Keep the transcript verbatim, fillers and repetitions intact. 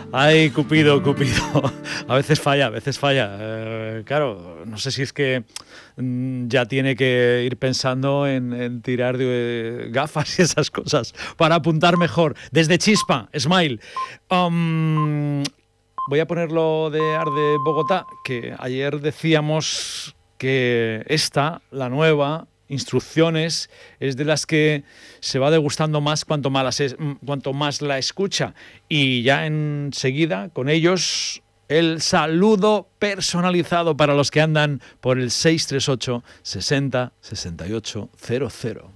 Ay, Cupido, Cupido. A veces falla, a veces falla. Eh, claro, no sé si es que mm, ya tiene que ir pensando en, en tirar de gafas y esas cosas para apuntar mejor. Desde Chispa, Smile. Um, voy a ponerlo de Arde Bogotá, que ayer decíamos que esta, la nueva, Instrucciones, es de las que se va degustando más cuanto más, las es, cuanto más la escucha. Y ya enseguida, con ellos, el saludo personalizado para los que andan por el seis tres ocho, sesenta, sesenta y ocho, cero cero.